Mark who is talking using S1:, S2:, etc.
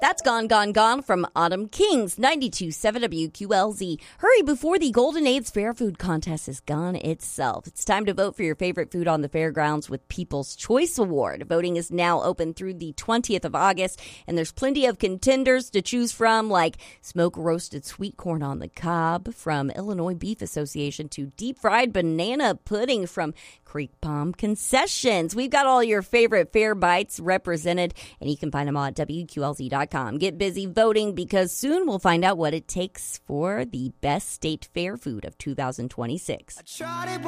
S1: That's Gone, Gone, Gone from Autumn Kings, 92.7 WQLZ. Hurry before the Golden AIDS Fair Food Contest is gone itself. It's time to vote for your favorite food on the fairgrounds with People's Choice Award. Voting is now open through the 20th of August, and there's plenty of contenders to choose from, like smoke-roasted sweet corn on the cob from Illinois Beef Association to deep-fried banana pudding from Creek Palm Concessions. We've got all your favorite fair bites represented, and you can find them all at WQLZ.com. Get busy voting because soon we'll find out what it takes for the best state fair food of 2026.